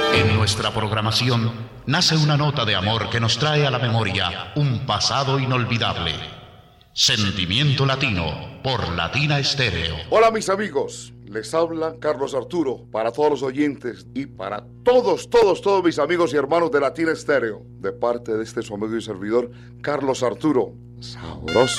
En nuestra programación nace una nota de amor que nos trae a la memoria un pasado inolvidable. Sentimiento Latino por Latina Estéreo. Hola mis amigos, les habla Carlos Arturo para todos los oyentes y para todos mis amigos y hermanos de Latina Estéreo, de parte de este su amigo y servidor Carlos Arturo. Sabroso.